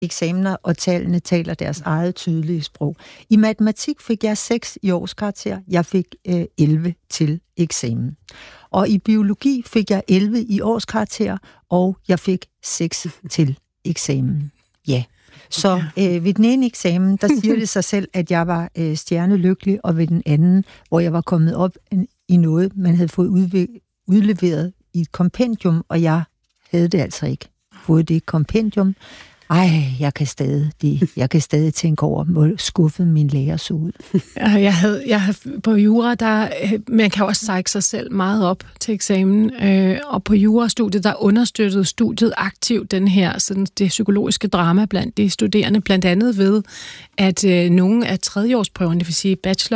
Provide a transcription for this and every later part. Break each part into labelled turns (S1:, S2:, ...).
S1: eksamener, og tallene taler deres eget tydelige sprog. I matematik fik jeg 6 i årskarakter. Jeg fik 11 til eksamen. Og i biologi fik jeg 11 i årskarakter, og jeg fik 6 til eksamen. Ja. Så ved den ene eksamen, der siger det sig selv, at jeg var stjernelykkelig, og ved den anden, hvor jeg var kommet op i noget, man havde fået udleveret i et kompendium, og jeg havde det altså ikke fået det kompendium. Jeg kan stadig tænke over, hvor skuffet min lærer så ud.
S2: Jeg havde på jura, man kan også sække sig selv meget op til eksamen, og på jurastudiet, der understøttede studiet aktivt den her, sådan det psykologiske drama blandt de studerende, blandt andet ved, at nogle af tredjeårsprøverne, det vil sige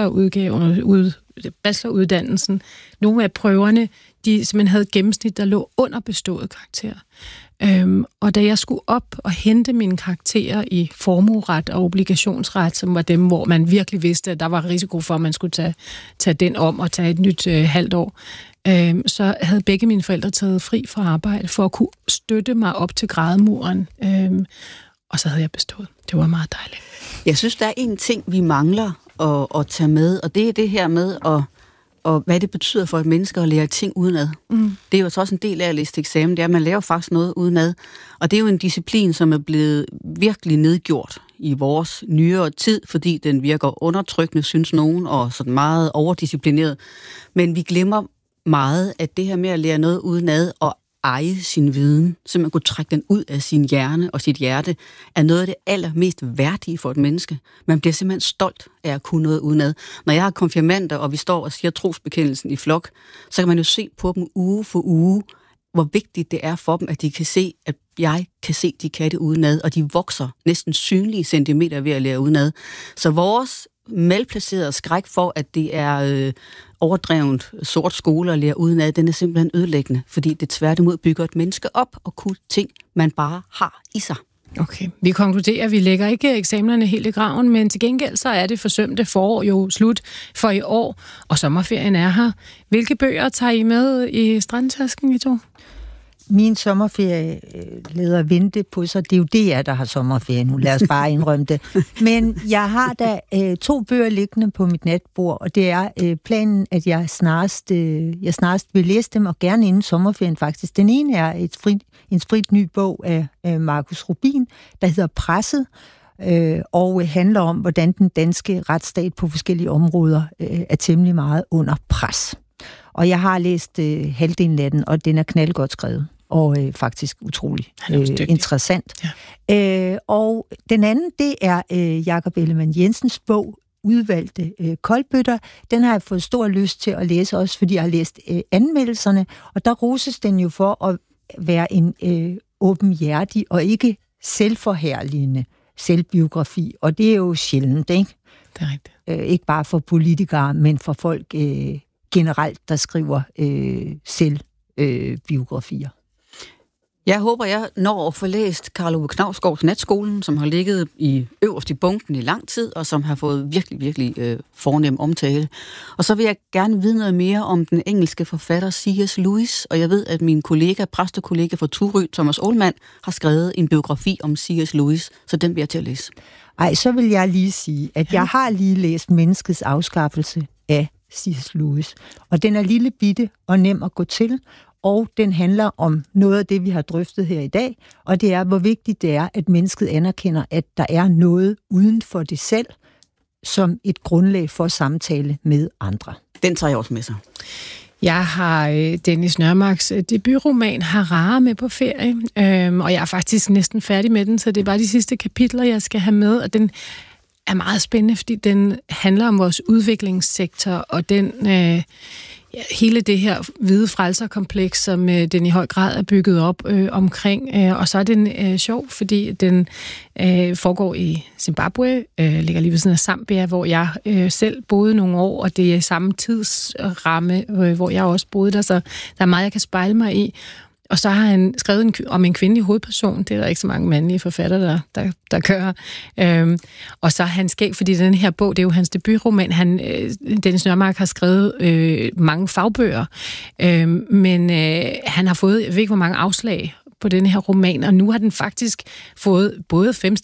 S2: bacheloruddannelsen, nogle af prøverne, de simpelthen havde et gennemsnit, der lå under bestået karakter. Og da jeg skulle op og hente mine karakterer i formueret og obligationsret, som var dem, hvor man virkelig vidste, at der var risiko for, at man skulle tage den om og tage et nyt halvt år, så havde begge mine forældre taget fri fra arbejde for at kunne støtte mig op til grædemuren. Og så havde jeg bestået. Det var meget dejligt.
S3: Jeg synes, der er en ting, vi mangler at tage med, og det er det her med og hvad det betyder for et menneske at lære ting udenad. Det er jo også en del af at læse til eksamen, det er, at man laver faktisk noget udenad. Og det er jo en disciplin, som er blevet virkelig nedgjort i vores nyere tid, fordi den virker undertrykkende, synes nogen, og sådan meget overdisciplineret. Men vi glemmer meget, at det her med at lære noget udenad og eje sin viden, så man kunne trække den ud af sin hjerne og sit hjerte, er noget af det allermest værdige for et menneske. Man bliver simpelthen stolt af at kunne noget udenad. Når jeg har konfirmander, og vi står og siger trosbekendelsen i flok, så kan man jo se på dem uge for uge, hvor vigtigt det er for dem, at de kan se, at jeg kan se, de kan det udenad, og de vokser næsten synlige centimeter ved at lære udenad. Så vores malplacerede skræk for, at det er overdrevent sort skole at lære udenad, den er simpelthen ødelæggende, fordi det tværtimod bygger et menneske op og kunne ting, man bare har i sig.
S2: Okay, vi konkluderer, at vi lægger ikke eksamenerne helt i graven, men til gengæld så er det forsømte forår jo slut for i år, og sommerferien er her. Hvilke bøger tager I med i strandtasken, I to?
S1: Min sommerferie lader vente på sig. Det er jo DR, der har sommerferie nu. Lad os bare indrømme det. Men jeg har da 2 bøger liggende på mit natbord, og det er planen, at jeg snarest vil læse dem, og gerne inden sommerferien faktisk. Den ene er en spritny bog af Marcus Rubin, der hedder Presset, og handler om, hvordan den danske retsstat på forskellige områder er temmelig meget under pres. Og jeg har læst halvdelen af den, og den er knaldgodt skrevet. Og faktisk utrolig interessant. Ja. Og den anden, det er Jakob Ellemann-Jensens bog, Udvalgte koldbøtter. Den har jeg fået stor lyst til at læse, også fordi jeg har læst anmeldelserne, og der roses den jo for at være en åbenhjertig og ikke selvforherligende selvbiografi, og det er jo sjældent, ikke?
S2: Det er rigtigt.
S1: Ikke bare for politikere, men for folk generelt, der skriver selvbiografier.
S3: Jeg håber, jeg når at få læst Karl Ove Knausgårds Natskolen, som har ligget øverst i bunken i lang tid, og som har fået virkelig, virkelig fornem omtale. Og så vil jeg gerne vide noget mere om den engelske forfatter C.S. Lewis, og jeg ved, at min præstekollega fra Turø, Thomas Ahlmann, har skrevet en biografi om C.S. Lewis, så den vil jeg til at læse.
S1: Så vil jeg lige sige, at jeg har lige læst Menneskets afskaffelse af C.S. Lewis, og den er lille bitte og nem at gå til, og den handler om noget af det, vi har drøftet her i dag, og det er, hvor vigtigt det er, at mennesket anerkender, at der er noget uden for det selv, som et grundlag for samtale med andre.
S3: Den tager jeg også med sig.
S2: Jeg har Dennis Nørmarks debutroman Harare med på ferie, og jeg er faktisk næsten færdig med den, så det er bare de sidste kapitler, jeg skal have med, og den er meget spændende, fordi den handler om vores udviklingssektor, og den hele det her hvide frelserkompleks, som den i høj grad er bygget op omkring. Og så er den sjov, fordi den foregår i Zimbabwe, ligger lige ved siden af Zambia, hvor jeg selv boede nogle år, og det er samme tidsramme, hvor jeg også boede der, så der er meget, jeg kan spejle mig i. Og så har han skrevet om en kvindelig hovedperson. Det er der ikke så mange mandlige forfattere, der gør. Og så han skæg, fordi den her bog, det er jo hans debutroman. Dennis Nørmark har skrevet mange fagbøger, men han har fået, jeg ved ikke hvor mange afslag på den her roman, og nu har den faktisk fået både 5